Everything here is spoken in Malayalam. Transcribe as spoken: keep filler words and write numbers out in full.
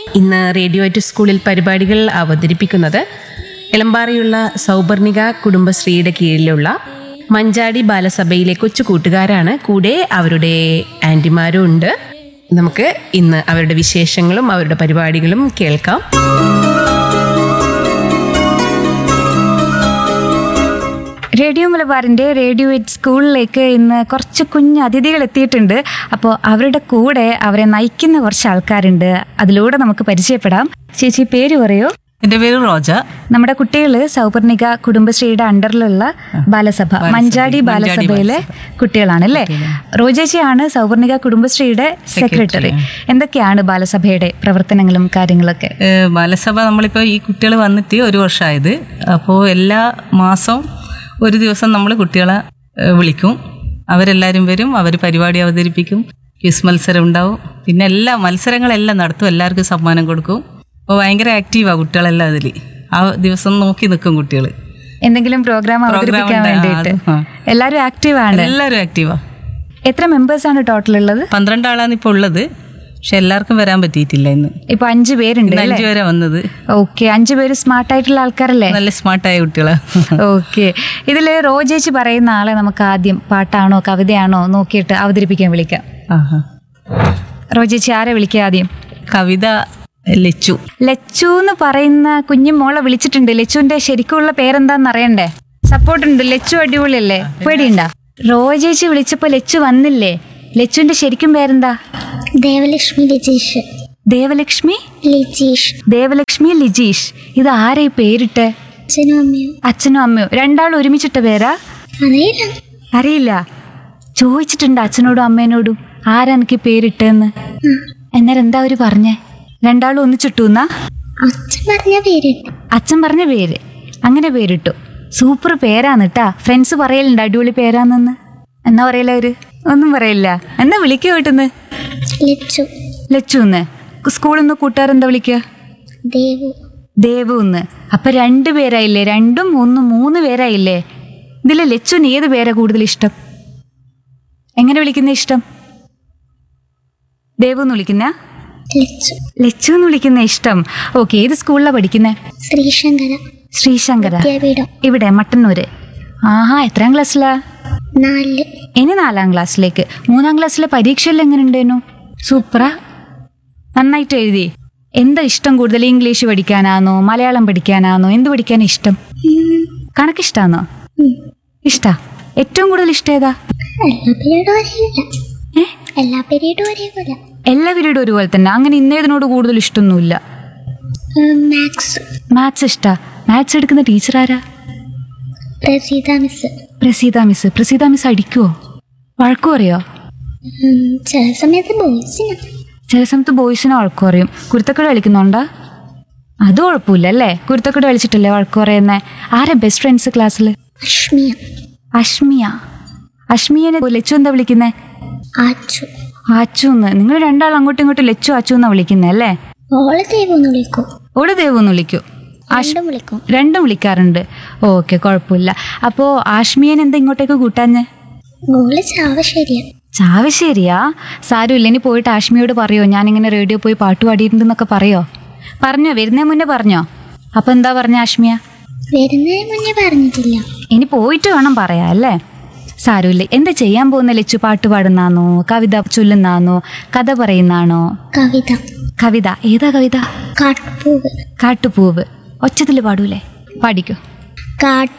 ഇന്ന് റേഡിയോ എറ്റ് സ്കൂളിൽ പരിപാടികൾ അവതരിപ്പിക്കുന്നത് എളമ്പാറയുള്ള സൗപർണിക കുടുംബശ്രീയുടെ കീഴിലുള്ള മഞ്ചാടി ബാലസഭയിലെ കൊച്ചു കൂട്ടുകാരാണ്. കൂടെ അവരുടെ ആൻറ്റിമാരും ഉണ്ട്. നമുക്ക് ഇന്ന് അവരുടെ വിശേഷങ്ങളും അവരുടെ പരിപാടികളും കേൾക്കാം. റേഡിയോ മലബാറിൻ്റെ റേഡിയോ എറ്റ് സ്കൂളിലേക്ക് ഇന്ന് കുറച്ച് കുഞ്ഞ് അതിഥികൾ എത്തിയിട്ടുണ്ട്. അപ്പോൾ അവരുടെ കൂടെ അവരെ നയിക്കുന്ന കുറച്ച് ആൾക്കാരുണ്ട്. അതിലൂടെ നമുക്ക് പരിചയപ്പെടാം. ചേച്ചി പേര് പറയോ? എന്റെ പേര് റോജ. നമ്മുടെ കുട്ടികൾ സൗപർണിക കുടുംബശ്രീയുടെ അണ്ടറിലുള്ള ബാലസഭ, മഞ്ചാടി ബാലസഭയിലെ കുട്ടികളാണ് അല്ലേ? റോജേച്ചിയാണ് സൗപർണിക കുടുംബശ്രീയുടെ സെക്രട്ടറി. എന്തൊക്കെയാണ് ബാലസഭയുടെ പ്രവർത്തനങ്ങളും കാര്യങ്ങളൊക്കെ? ബാലസഭ നമ്മളിപ്പോൾ ഈ കുട്ടികൾ വന്നിട്ട് ഒരു വർഷമായത്. അപ്പോൾ എല്ലാ മാസവും ഒരു ദിവസം നമ്മൾ കുട്ടികളെ വിളിക്കും. അവരെല്ലാവരും വരും. അവർ പരിപാടി അവതരിപ്പിക്കും. ക്വിസ് മത്സരം ഉണ്ടാവും. പിന്നെ എല്ലാ മത്സരങ്ങളെല്ലാം നടത്തും. എല്ലാവർക്കും സമ്മാനം കൊടുക്കും. അപ്പോൾ ഭയങ്കര ആക്റ്റീവാണ് കുട്ടികളെല്ലാം അതിൽ. ആ ദിവസം നോക്കി നിൽക്കും കുട്ടികൾ. എന്തെങ്കിലും പ്രോഗ്രാം അവതരിപ്പിക്കാൻ വേണ്ടിയിട്ട് എല്ലാവരും ആക്റ്റീവാണ്. എല്ലാവരും ആക്റ്റീവാ. എത്ര മെമ്പേഴ്സാണ് ടോട്ടൽ ഉള്ളത്? പന്ത്രണ്ട് ആളാണ് ഇപ്പോൾ ഉള്ളത്. പക്ഷെ എല്ലാവർക്കും വരാൻ പറ്റിയിട്ടില്ല. ഇന്ന് ഇപ്പൊ അഞ്ചു പേരുണ്ട്. അഞ്ചു പേരെ വന്നത്. ഓക്കെ, അഞ്ചു പേര് സ്മാർട്ട് ആയിട്ടുള്ള ആൾക്കാരല്ലേ? നല്ല സ്മാർട്ടായ കുട്ടികളാ. ഓക്കെ, ഇതില് റോജേച്ചി പറയുന്ന ആളെ നമുക്ക് ആദ്യം പാട്ടാണോ കവിതയാണോ നോക്കിയിട്ട് അവതരിപ്പിക്കാൻ വിളിക്കാം. റോജേച്ചി ആരെ വിളിക്കുക ആദ്യം? കവിത ലച്ചു. ലച്ചു എന്ന് പറയുന്ന കുഞ്ഞു മോളെ വിളിച്ചിട്ടുണ്ട്. ലച്ചുവിന്റെ ശരിക്കുള്ള പേരെന്താന്ന് അറിയണ്ടേ? സപ്പോർട്ട് ഉണ്ട്. ലച്ചു അടിപൊളിയല്ലേ? പേടിയുണ്ടാ? റോജേച്ചി വിളിച്ചപ്പോ ലച്ചു വന്നില്ലേ? ലച്ചുവിന്റെ ശരിക്കും പേരെന്താ? ദേവലക്ഷ്മി ലിജീഷ്. ദേവലക്ഷ്മി ലിജീഷ്. ദേവലക്ഷ്മി ലിജീഷ്. ഇത് ആരെ പേരിട്ടെ? അച്ഛനും അമ്മയോ? അച്ഛനും അമ്മയോ രണ്ടാളും ഒരുമിച്ചിട്ട പേരാ? അറിയില്ല. അറിയില്ല. ചോദിച്ചിട്ടുണ്ട് അച്ഛനോടും അമ്മേനോടും ആരാ എനിക്ക് പേരിട്ടെന്ന്. എന്നേരം എന്താ അവര് പറഞ്ഞേ? രണ്ടാളും ഒന്നിച്ചിട്ടുന്നാ? അച്ഛൻ പറഞ്ഞ പേരിട്ടു. അച്ഛൻ പറഞ്ഞ പേര് അങ്ങനെ പേരിട്ടു. സൂപ്പർ പേരാന്ന് കേട്ടാ. ഫ്രണ്ട്സ് പറയലുണ്ട് അടിപൊളി പേരാന്നെന്ന്. എന്നാ പറയല അവര്? ഒന്നും പറയില്ല. എന്നാ വിളിക്കുക വീട്ടിന്ന്? ലച്ചു. ലച്ചുന്ന്. സ്കൂളിൽ നിന്ന് കൂട്ടുകാരെന്താ വിളിക്കുക? ദേവു. ദേവുന്ന്. അപ്പൊ രണ്ടു പേരായില്ലേ? രണ്ടും ഒന്നും മൂന്ന് പേരായില്ലേ? ഇതില് ലച്ചുന് ഏത് പേരാ കൂടുതൽ ഇഷ്ടം? എങ്ങനെ വിളിക്കുന്ന ഇഷ്ടം? ദേവുന്ന് വിളിക്കുന്ന? ലച്ചു. ലച്ചു എന്ന് വിളിക്കുന്ന ഇഷ്ടം. ഓക്കെ, ഏത് സ്കൂളിലാണ് പഠിക്കുന്നേ? ശ്രീശങ്കര. ശ്രീശങ്കര. വിദ്യാപീഠം. ഇവിടെ മട്ടന്നൂര്. ആഹാ, എത്രാം ക്ലാസ്സിലാ? നാല്. ഇനി നാലാം ക്ലാസ്സിലേക്ക്. മൂന്നാം ക്ലാസ്സിലെ പരീക്ഷയെല്ലാം എങ്ങനെ ഉണ്ടായിരുന്നു? സൂപ്പറാ? നന്നായിട്ട് എഴുതി? എന്താ ഇഷ്ടം കൂടുതൽ? ഇംഗ്ലീഷ് പഠിക്കാനാണോ മലയാളം പഠിക്കാനാണോ? എന്ത് പഠിക്കാൻ ഇഷ്ടം? കണക്കിഷ്ടാന്നോ? ഇഷ്ടാ. ഏറ്റവും കൂടുതൽ ഇഷ്ടം ഏതാ? എല്ലാ പീരീഡും ഒരേപോലെ. ഏ എല്ലാ പീരീഡും ഒരേപോലെ. എല്ലാ പീരീഡും ഒരുപോലെ തന്നെ? അങ്ങനെ ഇന്നേതിനോട് കൂടുതൽ ഇഷ്ടമൊന്നുമില്ല. മാത്സ്. മാത്സ് ഇഷ്ടാ. മാത്സ് എടുക്കുന്ന ടീച്ചർ ആരാ? Praseetha miss. Praseetha miss. Praseetha miss അടിക്കുവോ? വഴക്കു പറയോ? ചില സമയത്ത് ബോയ്സിന്. ചില സമയത്ത് ബോയ്സിനെ വഴക്കു പറയും. കുരുത്തക്കട കളിക്കുന്നുണ്ടോ? അത് കുഴപ്പമില്ല അല്ലേ? കുരുത്തക്കട കളിച്ചിട്ടല്ലേ വഴക്കു പറയുന്നേ? ആരാ ബെസ്റ്റ് ഫ്രണ്ട്സ് ക്ലാസ്സിൽ? അഷ്മിയ. അഷ്മിയ. അഷ്മിയനെ ലച്ചു എന്താ വിളിക്കുന്നേ? ആച്ചു. ആച്ചുന്ന്. നിങ്ങൾ രണ്ടാൾ അങ്ങോട്ടും ഇങ്ങോട്ടും ലച്ചു ആച്ചു എന്നാ വിളിക്കുന്നേ അല്ലേ? ഓള് ദേവൂന്ന് വിളിക്കും. ഓള് ദേവൂന്ന് വിളിക്കൂ. രണ്ടും വിളിക്കും. രണ്ടും വിളിക്കാറുണ്ട്. ഓക്കെ, കുഴപ്പമില്ല. അപ്പോ ആഷ്മിയൻ എന്താ ഇങ്ങോട്ടേക്ക് കൂട്ടാഞ്ഞേ? ഓള് ചാവശ്ശേരിയാ. ചാവശ്ശേരിയാ? സാരമില്ല. ഇനി പോയിട്ട് ആഷ്മിയോട് പറയോ ഞാനിങ്ങനെ റേഡിയോ പോയി പാട്ട് പാടിയിട്ടുണ്ടെന്നൊക്കെ പറയോ? പറഞ്ഞോ? വരുന്നേ മുന്നേ പറഞ്ഞോ? അപ്പൊ എന്താ പറഞ്ഞ ആഷ്മിയ? വരുന്നതിന് മുന്നേ പറഞ്ഞിട്ടില്ല. ഇനി പോയിട്ട് വേണം പറയാ അല്ലേ? സാരമില്ല. എന്താ ചെയ്യാൻ പോകുന്ന ലച്ചു? പാട്ട് പാടുന്നാന്നോ കവിത ചൊല്ലുന്നാന്നോ കഥ പറയുന്നാണോ? കവിത. കവിത. ഏതാ കവിത? കാട്ടുപൂവ്. കാട്ടുപൂവ്. ഒച്ചത്തിൽ പാടൂലേ? പാടിക്കോ. കാട്ടു